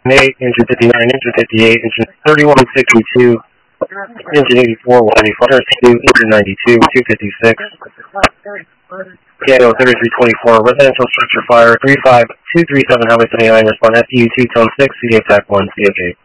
8, engine 59, engine 58, engine 3162, engine 84, 184, engine 92, 256, PIO 3324, residential structure fire 35237, Highway 79, respond FU 2 tone 6, CDA TAC 1, CFA.